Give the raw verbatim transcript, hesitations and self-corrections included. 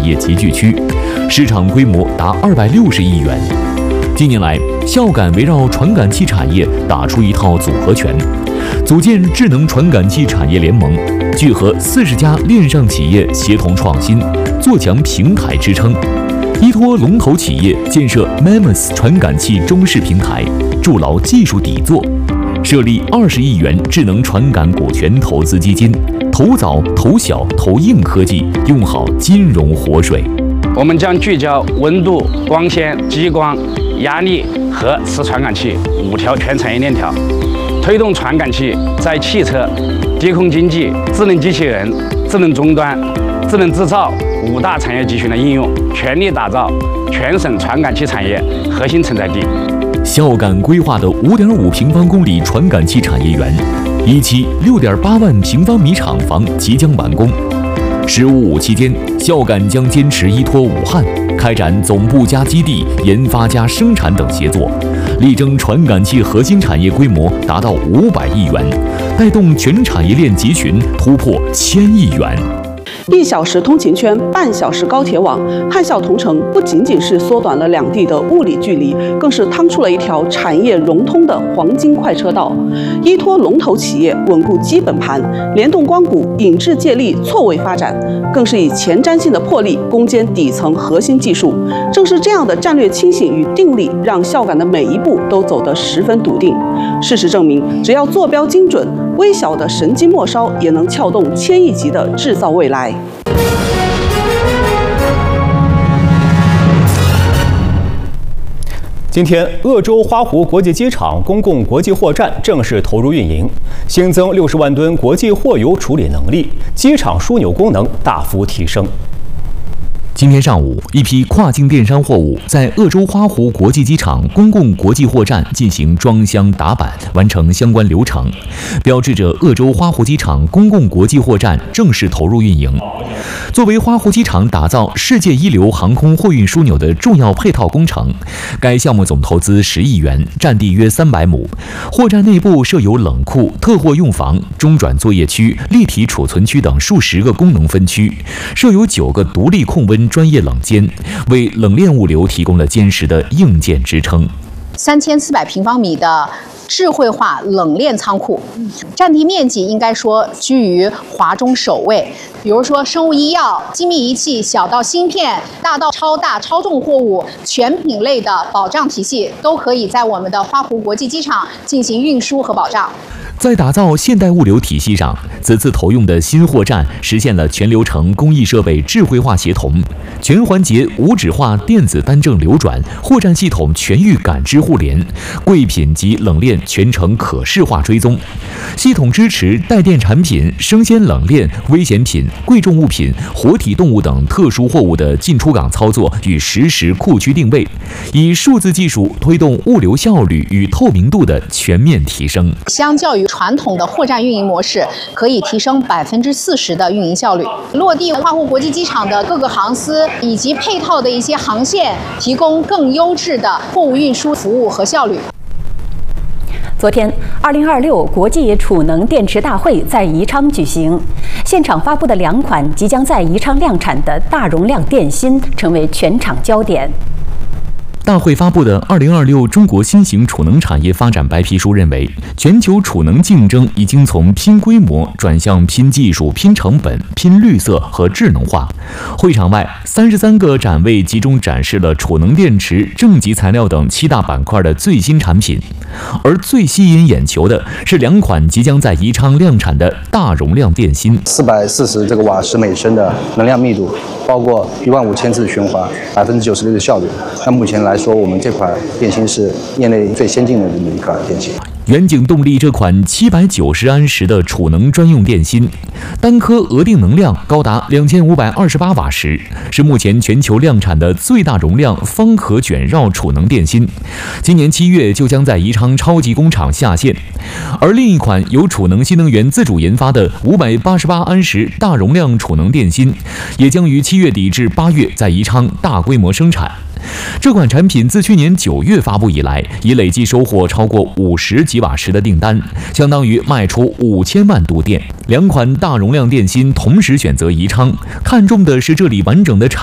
业集聚区，市场规模达二百六十亿元。近年来，孝感围绕传感器产业打出一套组合拳，组建智能传感器产业联盟，聚合四十家链上企业协同创新，做强平台支撑。依托龙头企业建设 M E M S 传感器中饰平台，筑牢技术底座，设立二十亿元智能传感股权投资基金，投早、投小、投硬科技，用好金融活水。 我们将聚焦温度、光纤、激光、压力和磁传感器五条全产业链条，推动传感器在汽车、低空经济、智能机器人、智能终端、智能制造五大产业集群的应用，全力打造全省传感器产业核心承载地。 孝感规划的五点五平方公里传感器产业园，一期六点八万平方米厂房即将完工。十五五期间，孝感将坚持依托武汉，开展总部加基地、研发加生产等协作，力争传感器核心产业规模达到五百亿元，带动全产业链集群突破千亿元。 一小时通勤圈，半小时高铁网，汉孝同城不仅仅是缩短了两地的物理距离，更是趟出了一条产业融通的黄金快车道。依托龙头企业稳固基本盘，联动光谷引智借力错位发展，更是以前瞻性的魄力攻坚底层核心技术。正是这样的战略清醒与定力，让孝感的每一步都走得十分笃定。事实证明，只要坐标精准，微小的神机末梢也能撬动千亿级的制造未来。 今天，鄂州花湖国际机场公共国际货站正式投入运营，新增六十万吨国际货邮处理能力，机场枢纽功能大幅提升。 今天上午，一批跨境电商货物在鄂州花湖国际机场公共国际货站进行装箱打板，完成相关流程，标志着鄂州花湖机场公共国际货站正式投入运营。作为花湖机场打造世界一流航空货运枢纽的重要配套工程，该项目总投资十亿元，占地约三百亩。货站内部设有冷库、特货用房、中转作业区、立体储存区等数十个功能分区，设有九个独立控温专业冷间，为冷链物流提供了坚实的硬件支撑。 三千四百平方米的智慧化冷链仓库，占地面积应该说居于华中首位。比如说生物医药、精密仪器，小到芯片，大到超大超重货物，全品类的保障体系都可以在我们的花湖国际机场进行运输和保障。 在打造现代物流体系上，此次投用的新货站实现了全流程工艺设备智慧化协同，全环节无纸化电子单证流转，货站系统全域感知互联，贵品及冷链全程可视化追踪，系统支持带电产品、生鲜冷链、危险品、贵重物品、活体动物等特殊货物的进出港操作与实时库区定位，以数字技术推动物流效率与透明度的全面提升。 相较于传统的货站运营模式，可以提升百分之四十的运营效率。落地花湖国际机场的各个航司以及配套的一些航线，提供更优质的货物运输服务和效率。 昨天，二零二六国际储能电池大会在宜昌举行，现场发布的两款即将在宜昌量产的大容量电芯成为全场焦点。 大会发布的《二零二六中国新型储能产业发展白皮书》认为，全球储能竞争已经从拼规模转向拼技术、拼成本、拼绿色和智能化。会场外，三十三个展位集中展示了储能电池、正极材料等七大板块的最新产品，而最吸引眼球的是两款即将在宜昌量产的大容量电芯， 四百四十这个瓦时每升的能量密度，包括一万五千次循环，百分之九十六的效率。那目前来说，我们这款电芯是业内最先进的这么一款电芯。 远景动力这款七百九十安时的储能专用电芯，单颗额定能量高达两千五百二十八瓦时，是目前全球量产的最大容量方壳卷绕储能电芯。今年七月就将在宜昌超级工厂下线。而另一款由储能新能源自主研发的五百八十八安时大容量储能电芯，也将于七月底至八月在宜昌大规模生产。这款产品自去年九月发布以来，已累计收获超过五十吉瓦时的订单，相当于卖出五千万度电。两款大容量电芯同时选择宜昌，看重的是这里完整的产